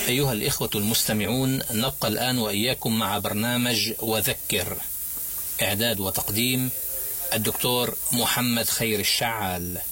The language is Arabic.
أيها الإخوة المستمعون، نبقى الآن وإياكم مع برنامج وذكر، إعداد وتقديم الدكتور محمد خير الشعال.